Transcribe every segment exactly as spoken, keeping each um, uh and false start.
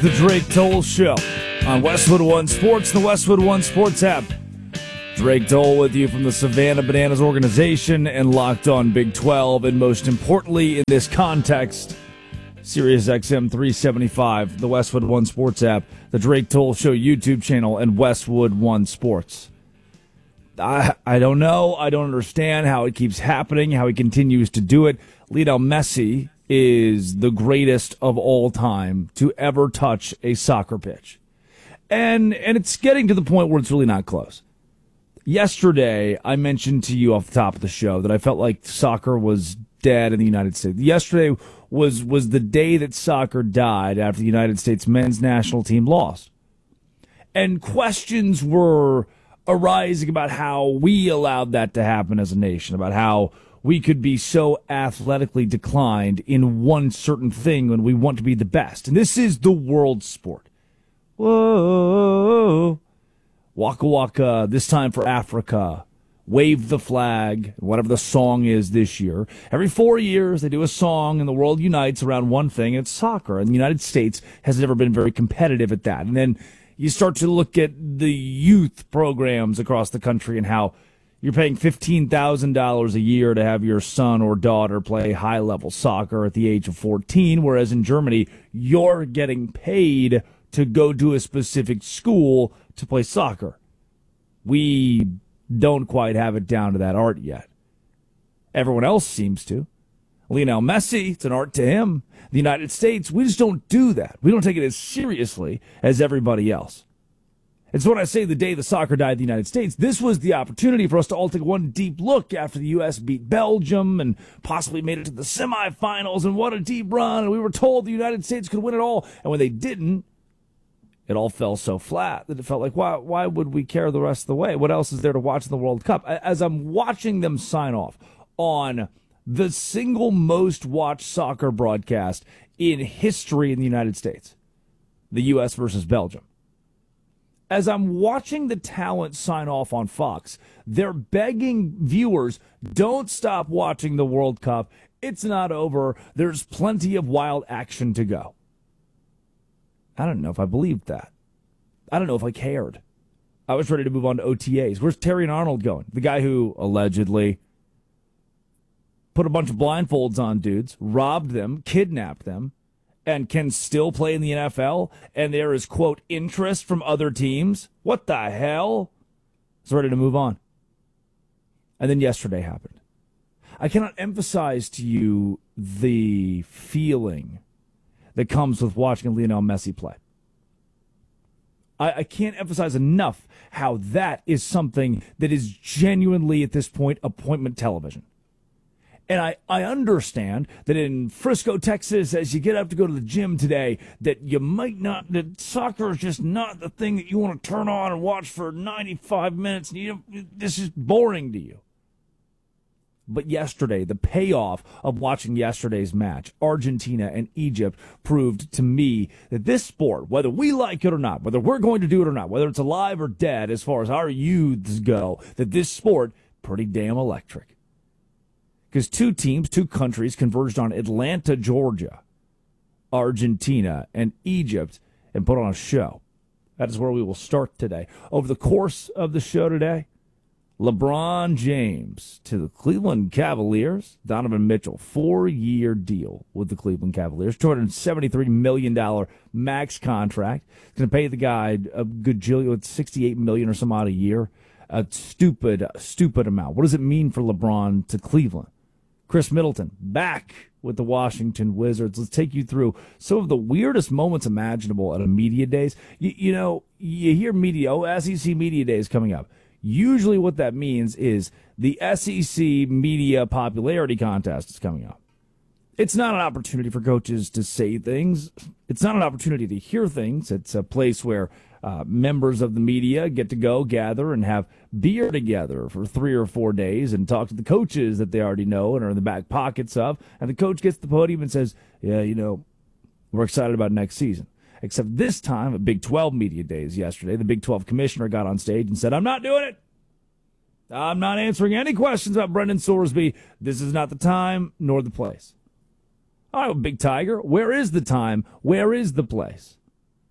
The Drake Toll Show on Westwood One Sports and the Westwood One Sports app. Drake Toll with you from the Savannah Bananas organization and Locked On Big twelve, and most importantly in this context, Sirius X M three seventy-five, the Westwood One Sports app, the Drake Toll Show YouTube channel, and Westwood One Sports. I I don't know. I don't understand how it keeps happening, how he continues to do it. Lionel Messi is the greatest of all time to ever touch a soccer pitch. And and it's getting to the point where it's really not close. Yesterday, I mentioned to you off the top of the show that I felt like soccer was dead in the United States. Yesterday was was the day that soccer died after the United States men's national team lost. And questions were arising about how we allowed that to happen as a nation, about how we could be so athletically declined in one certain thing when we want to be the best. And this is the world sport. Whoa. Waka Waka, this time for Africa. Wave the flag, whatever the song is this year. Every four years, they do a song and the world unites around one thing, and it's soccer. And the United States has never been very competitive at that. And then you start to look at the youth programs across the country and how you're paying fifteen thousand dollars a year to have your son or daughter play high-level soccer at the age of fourteen, whereas in Germany, you're getting paid to go to a specific school to play soccer. We don't quite have it down to that art yet. Everyone else seems to. Lionel Messi, it's an art to him. The United States, we just don't do that. We don't take it as seriously as everybody else. And so when I say the day the soccer died in the United States, this was the opportunity for us to all take one deep look after the U S beat Belgium and possibly made it to the semifinals, and what a deep run. And we were told the United States could win it all. And when they didn't, it all fell so flat that it felt like, why, why would we care the rest of the way? What else is there to watch in the World Cup? As I'm watching them sign off on the single most watched soccer broadcast in history in the United States, the U S versus Belgium. As I'm watching the talent sign off on Fox, they're begging viewers, don't stop watching the World Cup. It's not over. There's plenty of wild action to go. I don't know if I believed that. I don't know if I cared. I was ready to move on to O T As. Where's Terry and Arnold going? The guy who allegedly put a bunch of blindfolds on dudes, robbed them, kidnapped them, and can still play in the N F L, and there is, quote, interest from other teams? What the hell? I was ready to move on. And then yesterday happened. I cannot emphasize to you the feeling that comes with watching Lionel Messi play. I, I can't emphasize enough how that is something that is genuinely, at this point, appointment television. And I, I understand that in Frisco, Texas, as you get up to go to the gym today, that you might not, that soccer is just not the thing that you want to turn on and watch for ninety-five minutes. And you, this is boring to you. But yesterday, the payoff of watching yesterday's match, Argentina and Egypt, proved to me that this sport, whether we like it or not, whether we're going to do it or not, whether it's alive or dead as far as our youths go, that this sport, pretty damn electric. Because two teams, two countries converged on Atlanta, Georgia, Argentina, and Egypt, and put on a show. That is where we will start today. Over the course of the show today, LeBron James to the Cleveland Cavaliers. Donovan Mitchell, four-year deal with the Cleveland Cavaliers. two hundred seventy-three million dollars max contract. It's going to pay the guy a gajillion, sixty-eight million dollars or some odd a year. A stupid, stupid amount. What does it mean for LeBron to Cleveland? Chris Middleton, back with the Washington Wizards. Let's take you through some of the weirdest moments imaginable at a media days. You, you know, you hear media, oh, S E C media days coming up. Usually what that means is the S E C media popularity contest is coming up. It's not an opportunity for coaches to say things. It's not an opportunity to hear things. It's a place where uh, members of the media get to go gather and have beer together for three or four days and talk to the coaches that they already know and are in the back pockets of. And the coach gets to the podium and says, yeah, you know, we're excited about next season. Except this time at Big twelve Media Days yesterday, the Big twelve commissioner got on stage and said, I'm not doing it. I'm not answering any questions about Brendan Sorsby. This is not the time nor the place. All right, well, Big Tiger, where is the time? Where is the place?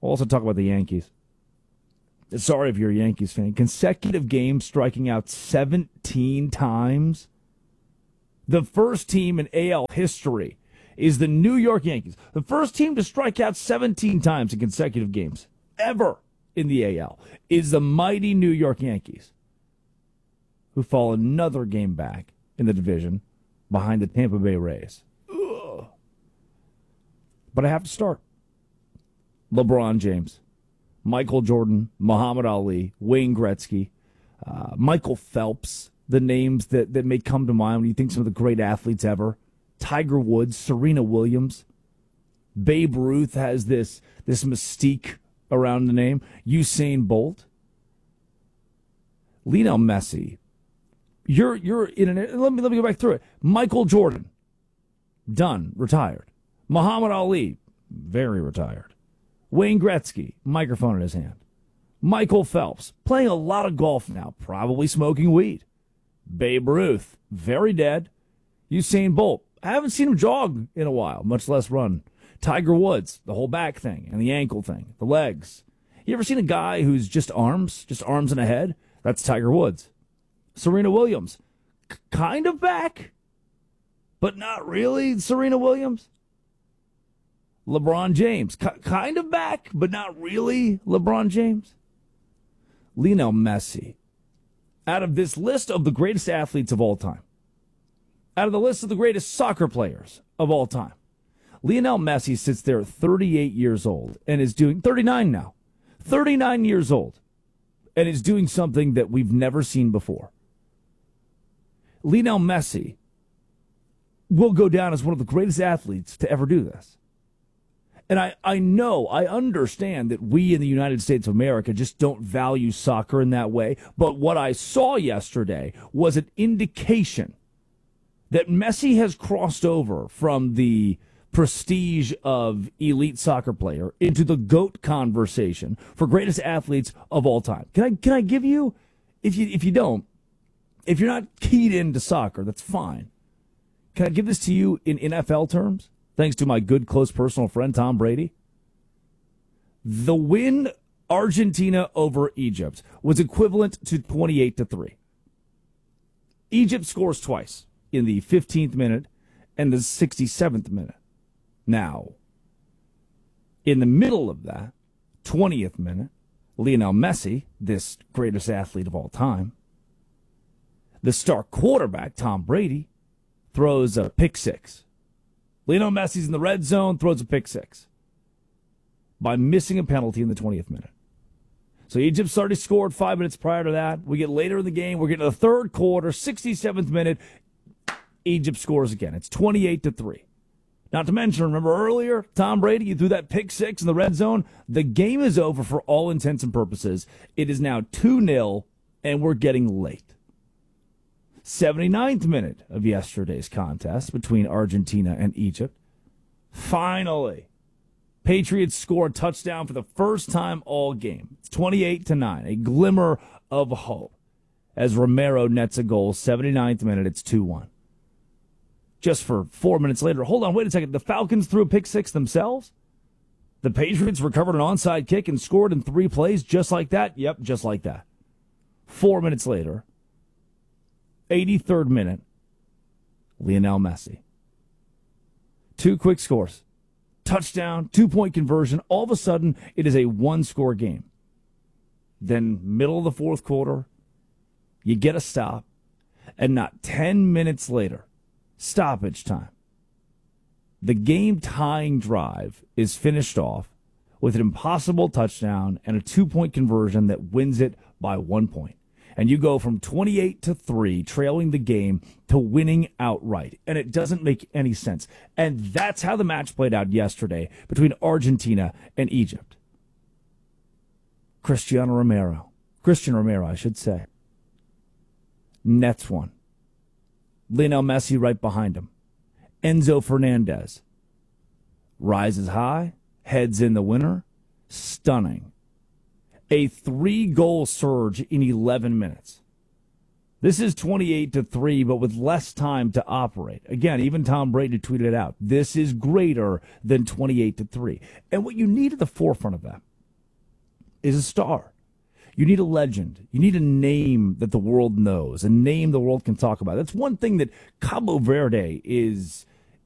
We'll also talk about the Yankees. Sorry if you're a Yankees fan. Consecutive games striking out seventeen times. The first team in A L history is the New York Yankees. The first team to strike out seventeen times in consecutive games ever in the A L is the mighty New York Yankees, who fall another game back in the division behind the Tampa Bay Rays. Ugh. But I have to start. LeBron James, Michael Jordan, Muhammad Ali, Wayne Gretzky, uh, Michael Phelps, the names that, that may come to mind when you think some of the great athletes ever. Tiger Woods, Serena Williams. Babe Ruth has this, this mystique around the name. Usain Bolt. Lionel Messi. You're you're in an let me let me go back through it. Michael Jordan. Done, retired. Muhammad Ali, very retired. Wayne Gretzky, microphone in his hand. Michael Phelps, playing a lot of golf now, probably smoking weed. Babe Ruth, very dead. Usain Bolt, I haven't seen him jog in a while, much less run. Tiger Woods, the whole back thing and the ankle thing, the legs. You ever seen a guy who's just arms, just arms and a head? That's Tiger Woods. Serena Williams, c- kind of back, but not really Serena Williams. LeBron James, c- kind of back, but not really LeBron James. Lionel Messi, out of this list of the greatest athletes of all time, out of the list of the greatest soccer players of all time, Lionel Messi sits there at thirty-eight years old and is doing, thirty-nine now, thirty-nine years old, and is doing something that we've never seen before. Lionel Messi will go down as one of the greatest athletes to ever do this. And I, I know, I understand that we in the United States of America just don't value soccer in that way. But what I saw yesterday was an indication that Messi has crossed over from the prestige of elite soccer player into the GOAT conversation for greatest athletes of all time. Can I can I give you, if you if you don't, if you're not keyed into soccer, that's fine. Can I give this to you in N F L terms? Thanks to my good, close personal friend, Tom Brady. The win Argentina over Egypt was equivalent to twenty-eight to three. Egypt scores twice in the fifteenth minute and the sixty-seventh minute. Now, in the middle of that, twentieth minute, Lionel Messi, this greatest athlete of all time, the star quarterback, Tom Brady, throws a pick six. Lionel Messi's in the red zone, throws a pick six by missing a penalty in the twentieth minute. So Egypt's already scored five minutes prior to that. We get later in the game. We're getting to the third quarter, sixty-seventh minute. Egypt scores again. It's twenty-eight to three. Not to mention, remember earlier, Tom Brady, you threw that pick six in the red zone. The game is over for all intents and purposes. It is now two nil, and we're getting late. seventy-ninth minute of yesterday's contest between Argentina and Egypt. Finally, Patriots score a touchdown for the first time all game. It's twenty-eight to nine, a glimmer of hope as Romero nets a goal. seventy-ninth minute, it's two one. Just for four minutes later, hold on, wait a second. The Falcons threw a pick six themselves? The Patriots recovered an onside kick and scored in three plays just like that? Yep, just like that. Four minutes later, eighty-third minute, Lionel Messi. Two quick scores. Touchdown, two-point conversion. All of a sudden, it is a one-score game. Then, middle of the fourth quarter, you get a stop, and not ten minutes later, stoppage time. The game-tying drive is finished off with an impossible touchdown and a two-point conversion that wins it by one point. And you go from twenty-eight to three, trailing the game, to winning outright. And it doesn't make any sense. And that's how the match played out yesterday between Argentina and Egypt. Cristiano Romero. Christian Romero, I should say. Nets one. Lionel Messi right behind him. Enzo Fernandez rises high, heads in the winner. Stunning. A three-goal surge in eleven minutes. This is twenty-eight to three, but with less time to operate. Again, even Tom Brady tweeted it out. This is greater than twenty-eight to three. And what you need at the forefront of that, is a star. You need a legend. You need a name that the world knows, a name the world can talk about. That's one thing that Cabo Verde is